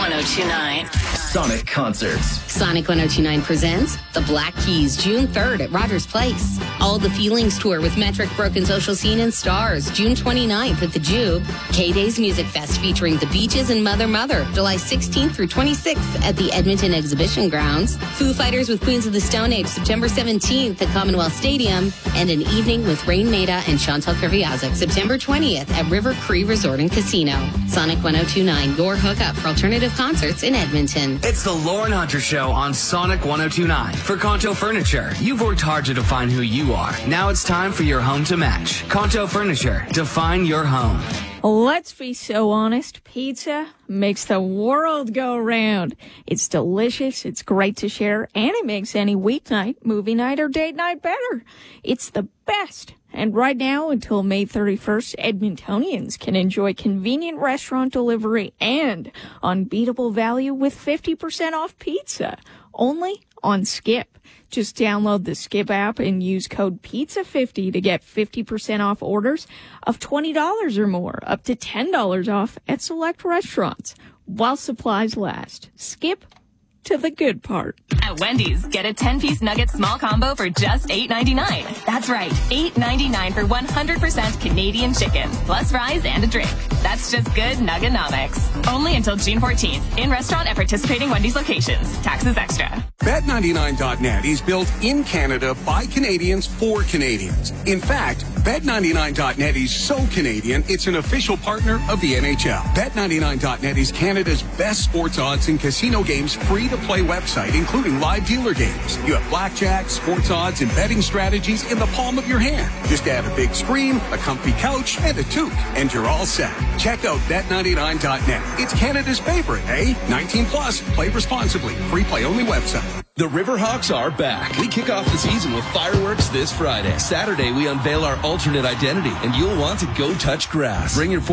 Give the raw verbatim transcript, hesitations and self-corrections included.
one oh two point nine. Sonic Concerts. Sonic one oh two point nine presents The Black Keys, June third at Rogers Place. All the Feelings Tour with Metric, Broken Social Scene, and Stars, June twenty-ninth at the Jube. K-Days Music Fest featuring The Beaches and Mother Mother, July sixteenth through twenty-sixth at the Edmonton Exhibition Grounds. Foo Fighters with Queens of the Stone Age, September seventeenth at Commonwealth Stadium. And an evening with Rain Maida and Chantal Kreviazuk, September twentieth at River Cree Resort and Casino. Sonic one oh two point nine, your hookup for alternative concerts in Edmonton. It's the Lauren Hunter Show on Sonic one oh two point nine. For Conto Furniture, you've worked hard to define who you are. Now it's time for your home to match. Conto Furniture, define your home. Let's be so honest. Pizza makes the world go round. It's delicious, it's great to share, and it makes any weeknight, movie night, or date night better. It's the best. And right now, until May thirty-first, Edmontonians can enjoy convenient restaurant delivery and unbeatable value with fifty percent off pizza. Only on Skip. Just download the Skip app and use code pizza fifty to get fifty percent off orders of twenty dollars or more, up to ten dollars off at select restaurants, while supplies last. Skip to the good part. At Wendy's, get a ten-piece nugget small combo for just eight ninety-nine. That's right, eight ninety-nine for one hundred percent Canadian chicken, plus fries and a drink. That's just good Nuggonomics. Only until June fourteenth. In restaurant at participating Wendy's locations. Taxes extra. bet ninety-nine dot net is built in Canada by Canadians for Canadians. In fact, bet ninety-nine dot net is so Canadian, it's an official partner of the N H L. bet ninety-nine dot net is Canada's best sports odds and casino games free-to-play website, including live dealer games. You have blackjack, sports odds, and betting strategies in the palm of your hand. Just add a big screen, a comfy couch, and a toque, and you're all set. Check out bet ninety-nine dot net. It's Canada's favorite, eh? nineteen plus. Play responsibly. Free play only website. The Riverhawks are back. We kick off the season with fireworks this Friday. Saturday, we unveil our alternate identity, and you'll want to go touch grass. Bring your